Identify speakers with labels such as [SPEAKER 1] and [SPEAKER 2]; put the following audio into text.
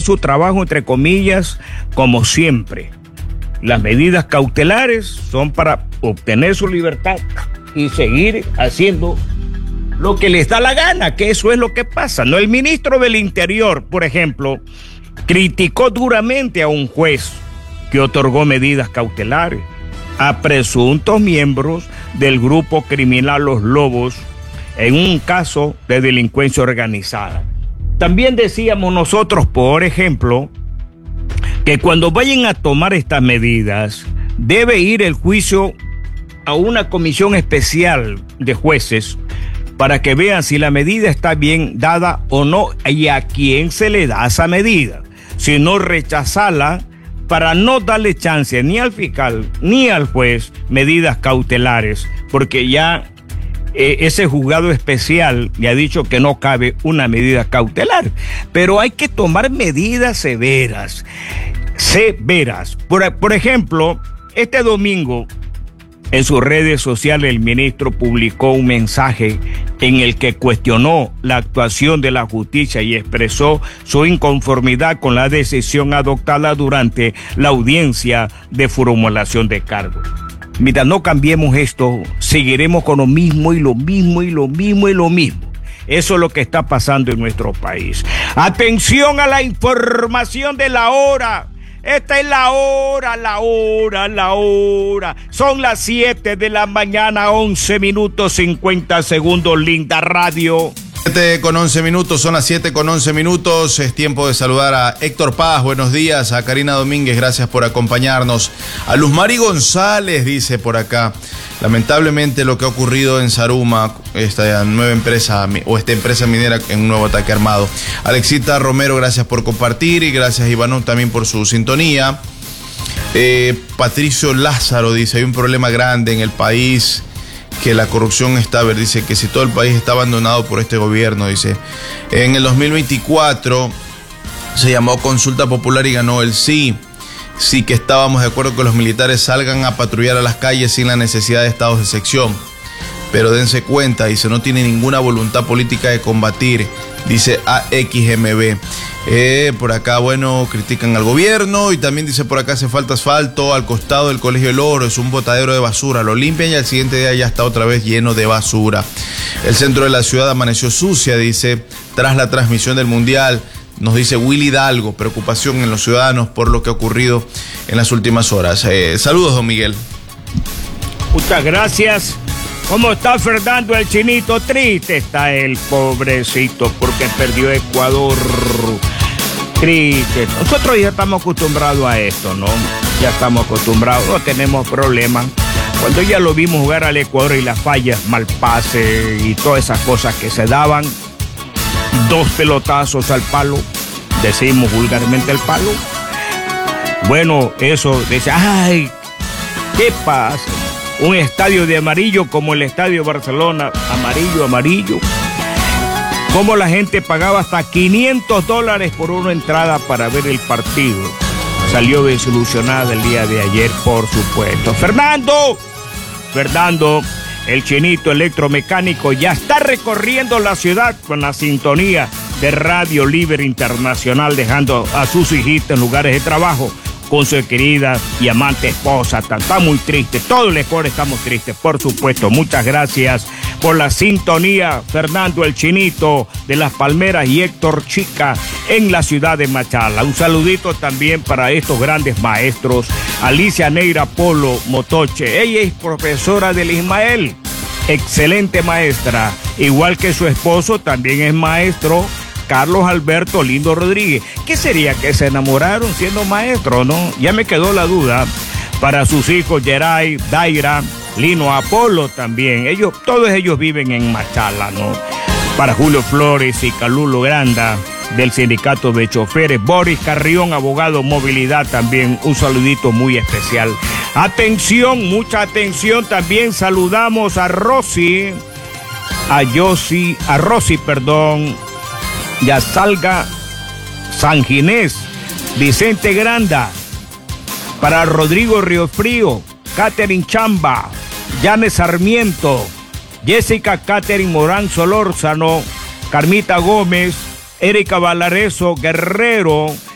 [SPEAKER 1] su trabajo, entre comillas, como siempre. Las medidas cautelares son para obtener su libertad y seguir haciendo lo que les da la gana, que eso es lo que pasa, ¿no? El ministro del Interior, por ejemplo, criticó duramente a un juez que otorgó medidas cautelares a presuntos miembros del grupo criminal Los Lobos en un caso de delincuencia organizada. También decíamos nosotros, por ejemplo, que cuando vayan a tomar estas medidas, debe ir el juicio a una comisión especial de jueces para que vean si la medida está bien dada o no y a quién se le da esa medida. Si no, rechazarla para no darle chance ni al fiscal ni al juez medidas cautelares, porque ya ese juzgado especial le ha dicho que no cabe una medida cautelar. Pero hay que tomar medidas severas. Por ejemplo, este domingo en sus redes sociales el ministro publicó un mensaje en el que cuestionó la actuación de la justicia y expresó su inconformidad con la decisión adoptada durante la audiencia de formulación de cargos. Mira, no cambiemos esto, seguiremos con lo mismo y lo mismo y lo mismo y lo mismo. Eso es lo que está pasando en nuestro país. Atención a la información de la hora. Esta es la hora. Son las 7 de la mañana, 11 minutos 50 segundos, linda radio.
[SPEAKER 2] 7:11, son las 7:11. Es tiempo de saludar a Héctor Paz, buenos días, a Karina Domínguez, gracias por acompañarnos. A Luz Mari González dice por acá, lamentablemente lo que ha ocurrido en Zaruma, esta nueva empresa o esta empresa minera en un nuevo ataque armado. Alexita Romero, gracias por compartir y gracias Iván también por su sintonía. Patricio Lázaro dice, hay un problema grande en el país, que la corrupción está, dice que si todo el país está abandonado por este gobierno, dice. En el 2024 se llamó consulta popular y ganó el sí. Sí que estábamos de acuerdo que los militares salgan a patrullar a las calles sin la necesidad de estados de sección. Pero dense cuenta, dice, no tiene ninguna voluntad política de combatir, dice AXMB. Por acá, bueno, critican al gobierno y también dice por acá hace falta asfalto al costado del Colegio del Oro, es un botadero de basura, lo limpian y al siguiente día ya está otra vez lleno de basura. El centro de la ciudad amaneció sucia, dice, tras la transmisión del Mundial. Nos dice Willy Hidalgo, preocupación en los ciudadanos por lo que ha ocurrido en las últimas horas. Saludos, don Miguel.
[SPEAKER 1] Muchas gracias. ¿Cómo está Fernando el Chinito? Triste está el pobrecito porque perdió Ecuador. Triste. Nosotros ya estamos acostumbrados a esto, ¿no? Ya estamos acostumbrados, no tenemos problemas. Cuando ya lo vimos jugar al Ecuador y las fallas, mal pase y todas esas cosas que se daban, 2 pelotazos al palo, decimos vulgarmente el palo. Bueno, eso dice, ay, ¿qué pasa? Un estadio de amarillo como el Estadio Barcelona, amarillo. Como la gente pagaba hasta $500 por una entrada para ver el partido. Salió desilusionada el día de ayer, por supuesto. Fernando, el Chinito electromecánico ya está recorriendo la ciudad con la sintonía de Radio Libre Internacional, dejando a sus hijitas en lugares de trabajo con su querida y amante esposa. Está muy triste, todo el Ecuador estamos tristes, por supuesto. Muchas gracias por la sintonía, Fernando el Chinito de Las Palmeras y Héctor Chica en la ciudad de Machala. Un saludito también para estos grandes maestros, Alicia Neira Polo Motoche. Ella es profesora del Ismael, excelente maestra, igual que su esposo también es maestro, Carlos Alberto Lindo Rodríguez. ¿Qué sería que se enamoraron siendo maestros, no? Ya me quedó la duda. Para sus hijos Geray, Daira, Lino Apolo también. Todos ellos viven en Machala, ¿no? Para Julio Flores y Calulo Granda del Sindicato de Choferes, Boris Carrión, abogado movilidad también, un saludito muy especial. Atención, mucha atención, también saludamos a Rosy, ya salga San Ginés, Vicente Granda, para Rodrigo Riofrío, Catherine Chamba, Janes Sarmiento, Jessica Catherine Morán Solórzano, Carmita Gómez, Erika Valareso Guerrero,